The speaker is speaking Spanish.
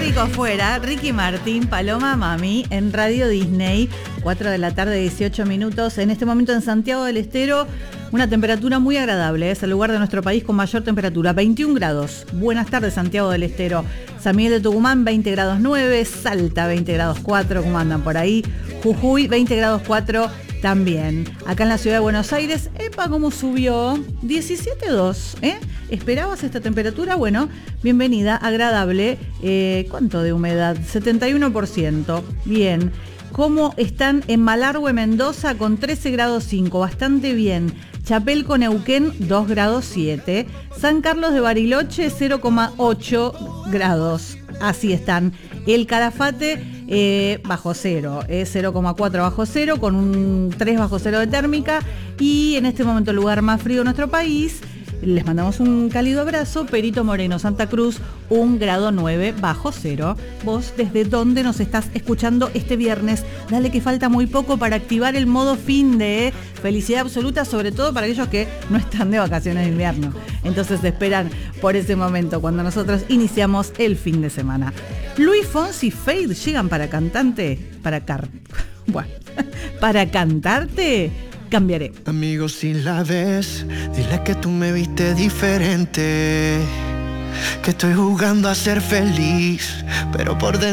México afuera, Ricky Martin, Paloma Mami, en Radio Disney, 4 de la tarde, 18 minutos. En este momento en Santiago del Estero, una temperatura muy agradable. Es el lugar de nuestro país con mayor temperatura, 21 grados. Buenas tardes, Santiago del Estero. San Miguel de Tucumán, 20 grados 9. Salta, 20 grados 4. ¿Cómo andan por ahí? Jujuy, 20 grados 4 también. Acá en la ciudad de Buenos Aires, epa, cómo subió, 17,2, ¿eh? ¿Esperabas esta temperatura? Bueno, bienvenida, agradable. ¿Cuánto de humedad? 71%. Bien. ¿Cómo están en Malargüe, Mendoza, con 13 grados 5? Bastante bien. Chapelco, Neuquén, 2 grados 7. San Carlos de Bariloche, 0,8 grados. Así están. El Calafate, bajo cero, 0,4 bajo cero, con un 3 bajo cero de térmica. Y en este momento el lugar más frío de nuestro país, les mandamos un cálido abrazo. Perito Moreno, Santa Cruz, 1 grado 9 bajo cero. Vos, ¿desde dónde nos estás escuchando este viernes? Dale que falta muy poco para activar el modo fin de felicidad absoluta, sobre todo para aquellos que no están de vacaciones de invierno. Entonces esperan por ese momento cuando nosotros iniciamos el fin de semana. Luis Fonsi y Fade llegan para cantante, para cantarte. Cambiaré. Amigo, si la ves, dile que tú me viste diferente, que estoy jugando a ser feliz, pero por dentro